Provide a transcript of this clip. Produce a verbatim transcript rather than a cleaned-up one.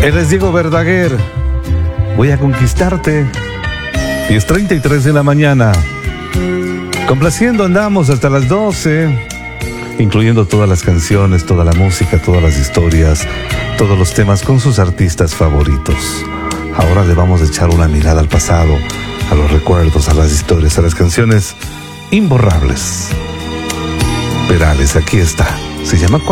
Él es Diego Verdaguer. Voy a conquistarte. diez treinta y tres de la mañana. Complaciendo andamos hasta las doce, incluyendo todas las canciones, toda la música, todas las historias, todos los temas con sus artistas favoritos. Ahora le vamos a echar una mirada al pasado, a los recuerdos, a las historias, a las canciones imborrables. Perales, aquí está. Se llama